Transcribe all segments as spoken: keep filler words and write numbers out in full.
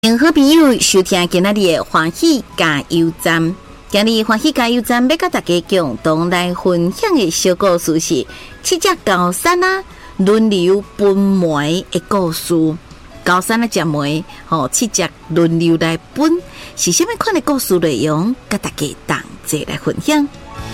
迎好朋友收听今仔日的欢喜加油站。今日欢喜加油站要甲大家共同来分享的小故事是七只高山啊轮流分梅的故事。高山啊食梅，吼、哦、七只轮流来分，是什么款的故事内容？甲大家同齐来分享。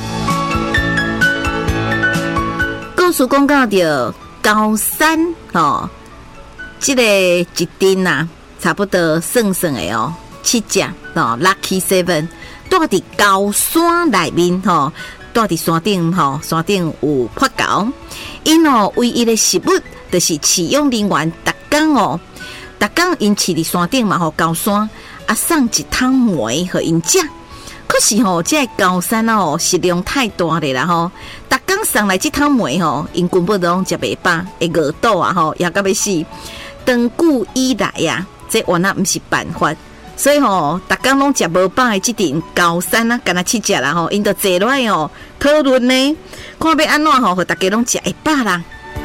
故事讲到着高山，吼、哦，这个一阵啊。差不多算算的哦，七只哦 ，Lucky Seven 住伫高山内面吼，住伫山顶吼，山顶有破高。因哦唯一的食物就是饲养人员，逐工哦，逐工因饲伫山顶嘛吼，高山啊送一桶梅互因食。可是吼、哦，这个高山哦食量太大了啦吼，逐工送来这桶梅吼，因根本拢食袂饱，会饿肚啊吼，也到要死。长久以来呀、啊。这原来不是办法，所以吼，大家拢食无饱的这阵高山啊，干那七只啦吼，因着坐落来哦讨论呢，看要安怎吼，互大家拢食会饱啦。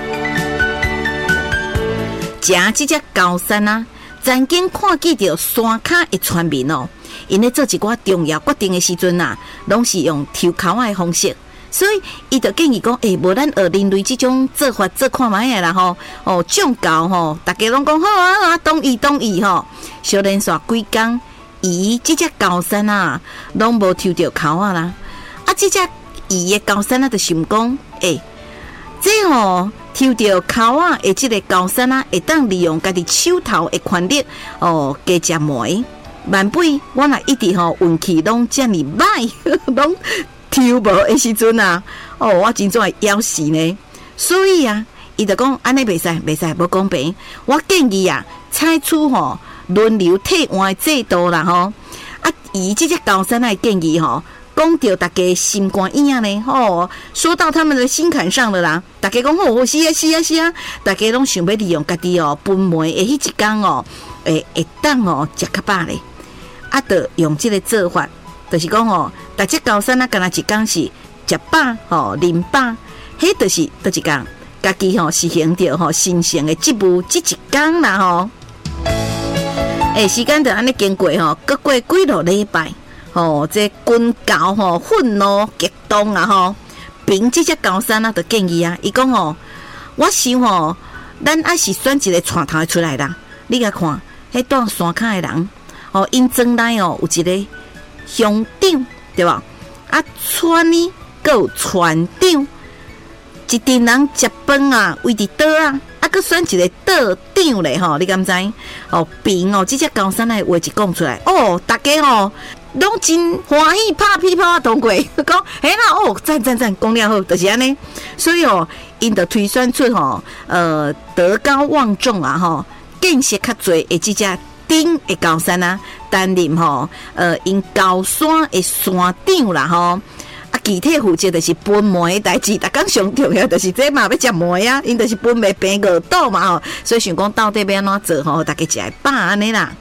食这只高山啊，曾经看见着山骹的村民哦，因咧做一寡重要决定的时阵啊，拢是用抽口仔的方式。所以，伊就建议讲，诶、欸，无咱学人类这种做法做看卖诶啦吼，哦，降高吼，大家拢讲好啊，好啊，同意同意吼。小连续几工，伊这只高山啊，拢无抽着口啊啦。啊，这只伊诶高山啊，就想讲，诶、欸，这吼抽着口啊，诶，这个高山啊，会当利用家己手头诶权力，哦，加食梅。万倍，我若一直吼运气拢遮尔歹，拢。抽无的时阵啊，哦，我真正会枵死呢。所以啊，伊就讲安尼袂使，袂使，无公平。我建议啊，采取吼轮流替换的制度啦吼。啊，以这只高山来建议吼，讲到大家心肝意啊呢，吼，说到他们的心坎上了啦。大家讲好，是啊，是啊，是啊，大家拢想要利用家己哦分梅的迄一天哦，会会当哦食较饱咧。啊，得用这个做法。就是讲吼，大只高山啊，干那一工是食饱吼，啉饱，迄就是倒一工，家己吼实行着吼神圣的职务，即一工啦吼。诶，时间就安尼经过吼，过过几落礼拜，吼，这军校吼愤怒激动啊吼，凭即只高山啊，就建议啊，伊讲吼，我想吼，咱还是选一个串头出来啦，你甲看，迄住山骹的人，吼，因庄内哦有一个。乡长对吧？啊，村呢，阁有村长，一群人食饭啊，为伫倒啊，啊，阁选一个倒长咧吼，你敢知？哦，凭哦，这只高山的话一讲出来，哦，大家吼拢真欢喜，拍屁拍同过，讲嘿啦，哦，赞赞赞，讲了好，就是安尼。所以哦，因着推算出吼，呃，德高望重啊吼，建设较侪的这只。顶的高山啊，担任吼，呃，因高山的山长啦吼，啊，具体负责就是分梅的代志，大家上重要就是这嘛要食梅啊，因就是分梅病饿肚嘛吼，所以想讲到底要安怎做吼，大家食会饱安尼啦。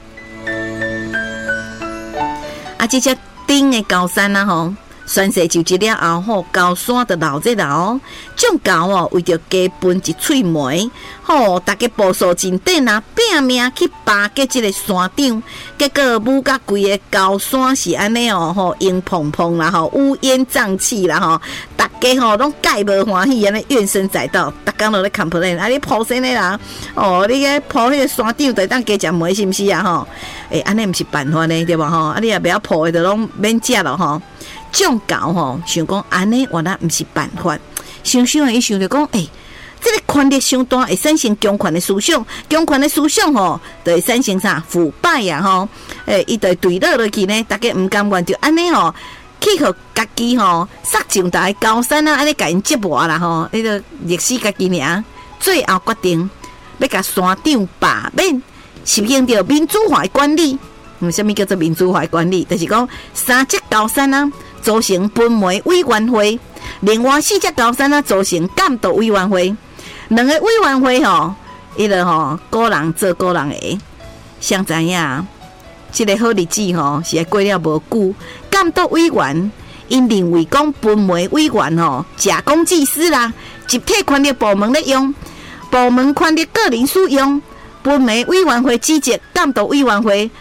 啊，这只顶的高山啊吼。宣誓就职了后，吼高山就闹热闹，种高哦，为着加分一喙梅，吼大家步数真短啊，拼命去巴结这个山顶，结果舞甲规个高山是安尼哦，吼烟蓬蓬啦，吼乌烟瘴气啦，吼大家吼拢介无欢喜，安尼怨声载道，大家都咧 complain， 啊你抱山的人，哦你个抱迄个山顶就当加食梅是毋是啊？吼，诶安尼毋是办法呢，对吧？吼，啊你也不要抱的，就拢免食咯，吼。种高吼，想讲安尼原来毋是办法。想想伊想着讲，诶、欸，这个权力伤大，会产生强权的思想，强权的思想吼，就会产生啥腐败呀吼。诶、欸，伊就会对落落去呢，大家毋甘愿就安尼吼，去互家己吼，杀上大高山啊，安尼甲因折磨啦吼，迄个历史家己尔，最后决定要甲山长罢免，实行着民主化的管理。嗯，什么叫做民主化管理？就是讲三只高山啊，组成分梅委员会；另外四只高山啊，组成监督委员会。两个委员会吼，伊个吼个人做个人的。谁知影？这个好日子吼是过了无久，监督委员因认为讲分梅委员吼假公济私啦，集体权力部门咧用，部门权力个人使用。 本梅委员会主席监督委员会